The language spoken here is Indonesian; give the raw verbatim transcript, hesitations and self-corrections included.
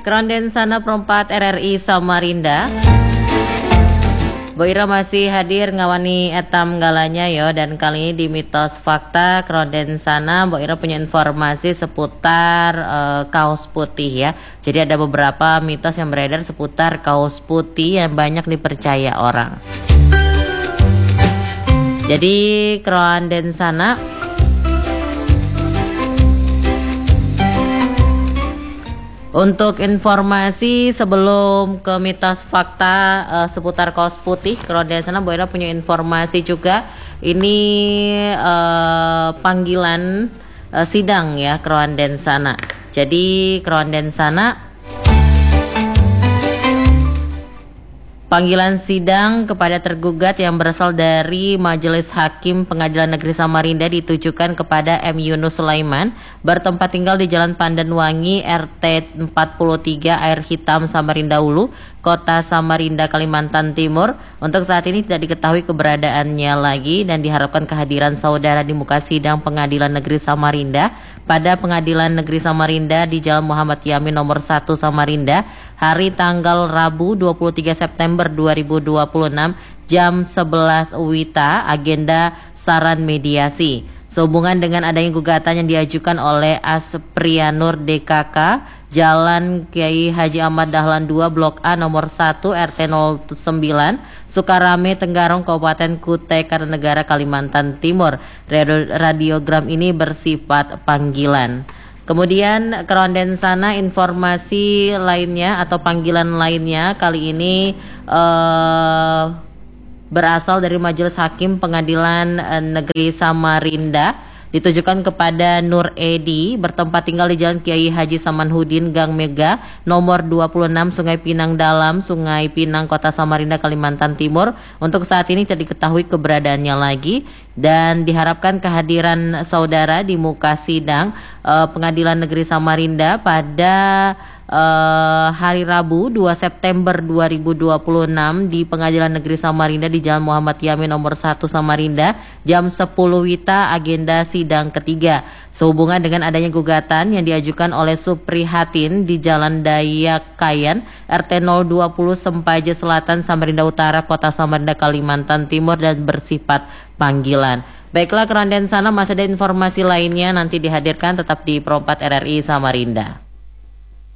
Krondensana Perempat R R I Samarinda. Bu Ira masih hadir ngawani etam galanya yo, dan kali ini di Mitos Fakta Krondensana Bu Ira punya informasi seputar uh, kaos putih ya. Jadi ada beberapa mitos yang beredar seputar kaos putih yang banyak dipercaya orang. Jadi Krondensana untuk informasi sebelum ke mitos fakta uh, seputar kaos putih Krondensana, Bu Ira punya informasi juga. Ini uh, panggilan uh, sidang ya Krondensana. Jadi Krondensana panggilan sidang kepada tergugat yang berasal dari Majelis Hakim Pengadilan Negeri Samarinda ditujukan kepada M. Yunus Sulaiman, bertempat tinggal di Jalan Pandanwangi R T empat puluh tiga Air Hitam Samarinda Ulu, Kota Samarinda, Kalimantan Timur. Untuk saat ini tidak diketahui keberadaannya lagi dan diharapkan kehadiran saudara di muka sidang Pengadilan Negeri Samarinda pada Pengadilan Negeri Samarinda di Jalan Muhammad Yamin nomor satu Samarinda hari tanggal Rabu dua puluh tiga September dua ribu dua puluh enam jam sebelas W I T A, agenda saran mediasi. Sehubungan dengan adanya gugatan yang diajukan oleh Asprianur D K K, Jalan Kiai Haji Ahmad Dahlan dua Blok A nomor satu R T nol sembilan Sukarame Tenggarong Kabupaten Kutai Kartanegara Kalimantan Timur. Radiogram ini bersifat panggilan. Kemudian Krondensana informasi lainnya atau panggilan lainnya kali ini uh, berasal dari Majelis Hakim Pengadilan Negeri Samarinda, ditujukan kepada Nur Edi, bertempat tinggal di Jalan Kiai Haji Samanhudin Gang Mega nomor dua puluh enam Sungai Pinang Dalam, Sungai Pinang, Kota Samarinda, Kalimantan Timur. Untuk saat ini tidak diketahui keberadaannya lagi dan diharapkan kehadiran saudara di muka sidang uh, Pengadilan Negeri Samarinda pada uh, hari Rabu dua September dua ribu dua puluh enam di Pengadilan Negeri Samarinda di Jalan Muhammad Yamin nomor satu Samarinda jam sepuluh W I T A, agenda sidang ketiga. Sehubungan dengan adanya gugatan yang diajukan oleh Suprihatin di Jalan Dayakayan R T nol dua puluh Sempaja Selatan Samarinda Utara, Kota Samarinda, Kalimantan Timur dan bersifat panggilan. Baiklah Krondensana, masih ada informasi lainnya nanti dihadirkan, tetap di Perempat R R I Samarinda.